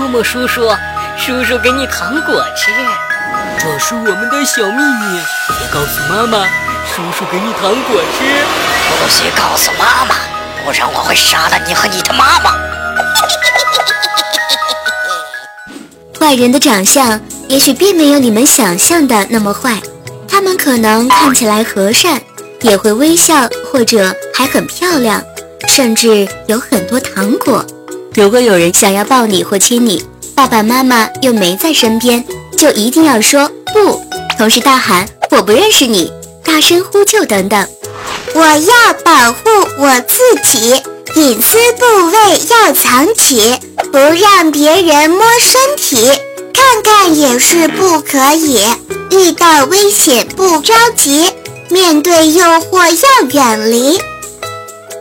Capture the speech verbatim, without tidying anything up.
摸摸叔叔，叔叔给你糖果吃。 这是我们的小秘密，别告诉妈妈。叔叔给你糖果吃， 不许告诉妈妈，不然我会杀了你和你的妈妈。 坏人的长相也许并没有你们想象的那么坏，他们可能看起来和善，也会微笑，或者还很漂亮，甚至有很多糖果。如果有人想要抱你或亲你，爸爸妈妈又没在身边，就一定要说不，同时大喊我不认识你，大声呼救等等。 我要保护我自己，隐私部位要藏起，不让别人摸身体，看看也是不可以。遇到危险不着急，面对诱惑要远离。